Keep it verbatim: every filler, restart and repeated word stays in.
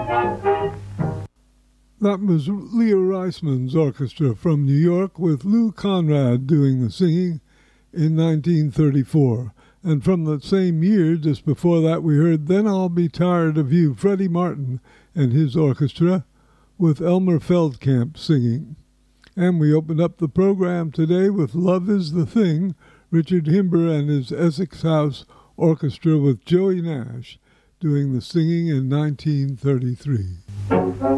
That was Leo Reisman's orchestra from New York with Lou Conrad doing the singing in nineteen thirty-four. And from that same year, just before that, we heard Then I'll Be Tired of You, Freddie Martin and his orchestra with Elmer Feldkamp singing. And we opened up the program today with Love is the Thing, Richard Himber and his Essex House Orchestra with Joey Nash doing the singing in nineteen thirty-three.